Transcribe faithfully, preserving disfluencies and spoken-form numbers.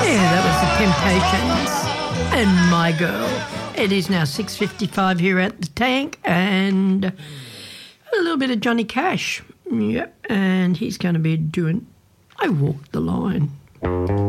Yeah, that was the Temptations and My Girl. It is now six fifty-five here at the Tank, and a little bit of Johnny Cash. Yep, and he's going to be doing I Walk the Line.